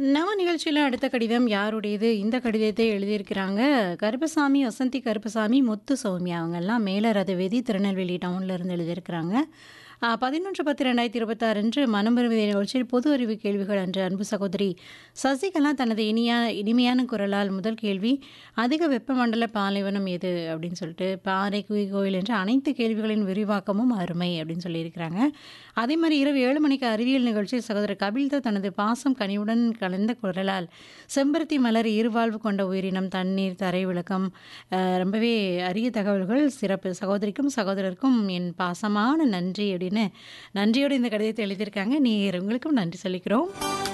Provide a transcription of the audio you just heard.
நம்ம நிகழ்ச்சியில அடுத்த கடிதம் யாருடையது? இந்த கடிதத்தை எழுதியிருக்கிறாங்க கருப்பசாமி, வசந்தி கருப்பசாமி, முத்து சௌமியா அவங்கெல்லாம் மேலரதவேதி திருநெல்வேலி டவுன்ல இருந்து எழுதியிருக்கிறாங்க. 11/10/2026 அன்று மனம் விரும்பிய நிகழ்ச்சியில் பொது அறிவு கேள்விகள் அன்று அன்பு சகோதரி சசிகலா தனது இனிமையான குரலால் முதல் கேள்வி, அதிக வெப்பமண்டல பாலைவனம் எது? அப்படின்னு சொல்லிட்டு, பாறை, கோயில் என்ற அனைத்து கேள்விகளின் விரிவாக்கமும் அருமை அப்படின்னு சொல்லியிருக்கிறாங்க. அதே மாதிரி இரவு 7 மணிக்கு அறிவியல் நிகழ்ச்சியில் சகோதரர் கபில்தேவ் தனது பாசம் கனிவுடன் கலந்த குரலால் செம்பருத்தி மலர் இருவாழ்வு கொண்ட உயிரினம், தண்ணீர், தரை விளக்கம், ரொம்பவே அரிய தகவல்கள், சிறப்பு. சகோதரிக்கும் சகோதரருக்கும் என் பாசமான நன்றி அப்படின்னு நன்றியோடு இந்த கடிதத்தை எழுதியிருக்காங்க. நீர் உங்களுக்கும் நன்றி சொல்லிக்கிறோம்.